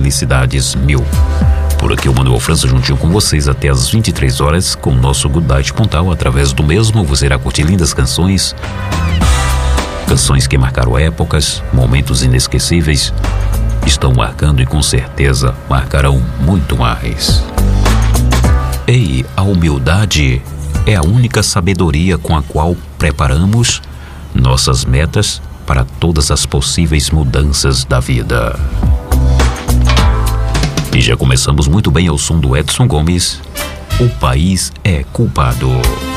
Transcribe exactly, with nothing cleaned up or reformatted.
felicidades mil. Por aqui o Manuel França juntinho com vocês até as vinte e três horas com o nosso Good Night Pontal. Através do mesmo você irá curtir lindas canções, canções que marcaram épocas, momentos inesquecíveis, estão marcando e com certeza marcarão muito mais. Ei, a humildade é a única sabedoria com a qual preparamos nossas metas para todas as possíveis mudanças da vida. E já começamos muito bem ao som do Edson Gomes. O país é culpado.